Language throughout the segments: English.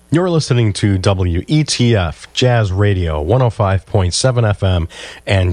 You're listening to WETF Jazz Radio 105.7 FM and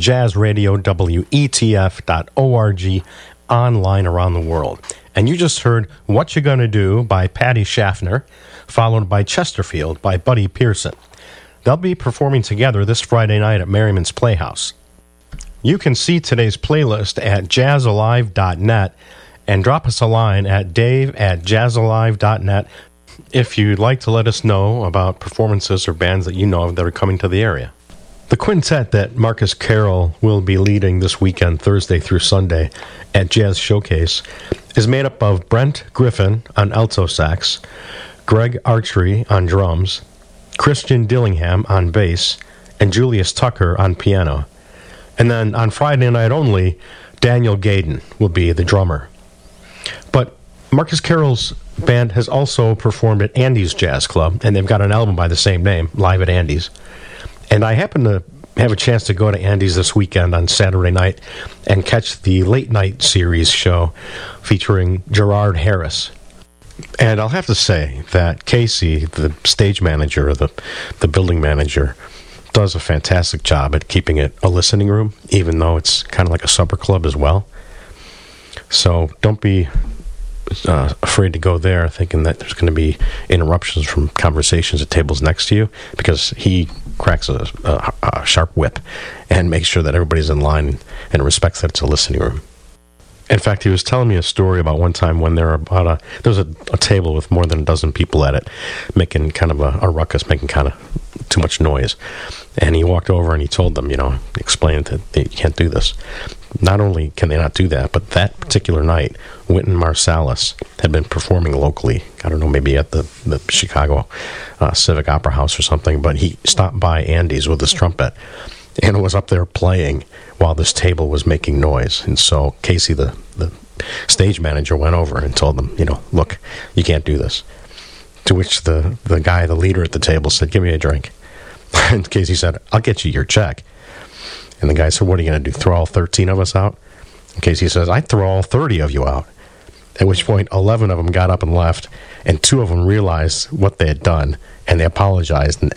jazzradiowetf.org online around the world. And you just heard What You Gonna Do by Patty Schaffner, followed by Chesterfield by Buddy Pearson. They'll be performing together this Friday night at Merriman's Playhouse. You can see today's playlist at jazzalive.net and drop us a line at dave@jazzalive.net if you'd like to let us know about performances or bands that you know of that are coming to the area. The quintet that Marcus Carroll will be leading this weekend, Thursday through Sunday, at Jazz Showcase is made up of Brent Griffin on alto sax, Greg Archery on drums, Christian Dillingham on bass, and Julius Tucker on piano. And then on Friday night only, Daniel Gaden will be the drummer. But Marcus Carroll's band has also performed at Andy's Jazz Club, and they've got an album by the same name, Live at Andy's. And I happened to have a chance to go to Andy's this weekend on Saturday night and catch the Late Night Series show featuring Gerard Harris. And I'll have to say that Casey, the stage manager, the building manager, does a fantastic job at keeping it a listening room, even though it's kind of like a supper club as well. So don't be afraid to go there thinking that there's going to be interruptions from conversations at tables next to you, because he cracks a sharp whip and makes sure that everybody's in line and respects that it's a listening room. In fact, he was telling me a story about one time when there was a table with more than a dozen people at it, making kind of a ruckus, making kind of too much noise. And he walked over and he told them, explained that you can't do this. Not only can they not do that, but that particular night, Wynton Marsalis had been performing locally. I don't know, maybe at the Chicago Civic Opera House or something, but he stopped by Andy's with his trumpet and was up there playing while this table was making noise. And so Casey, the stage manager, went over and told them, look, you can't do this. To which the guy, the leader at the table, said, give me a drink. And Casey said, I'll get you your check. And the guy said, what are you going to do, throw all 13 of us out? And Casey says, I'd throw all 30 of you out. At which point, 11 of them got up and left, and 2 of them realized what they had done, and they apologized and